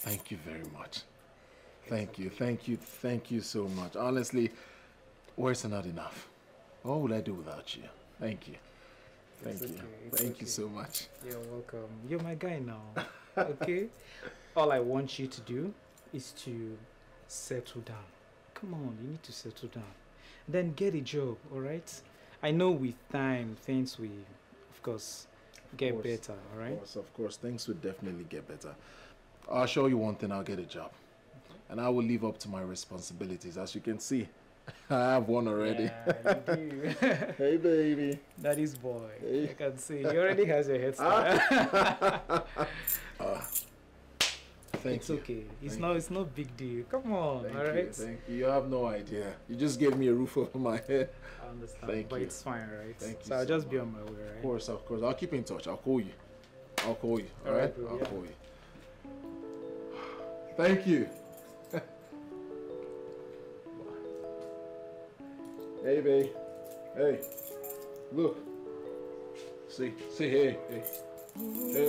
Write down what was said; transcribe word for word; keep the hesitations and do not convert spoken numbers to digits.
thank you very much. Thank you, thank you, thank you so much. Honestly, words are not enough. What would I do without you? Thank you. Thank It's you. okay, it's Thank okay. you so much. You're welcome. You're my guy now. Okay? All I want you to do is to settle down. Come on, you need to settle down. Then get a job, alright? I know with time things will, of course, get course. better, alright? Of course, of course, things would definitely get better. I'll show you one thing, I'll get a job. And I will live up to my responsibilities. As you can see, I have one already. Yeah, you do. Hey, baby. That is boy. Hey. I can see. He already has your hairstyle. uh, thank It's you. okay. It's Thank not you. it's no big deal. Come on, Thank alright? you, thank you. You have no idea. You just gave me a roof over my head. I understand. Thank but you. it's fine, right? Thank you so I'll so just be much. on my way, right? Of course, of course. I'll keep in touch. I'll call you. I'll call you. All All right? right, bro, I'll yeah. call you. Thank you. Hey, babe. Hey. Look. See. See. Hey. Hey. Hey.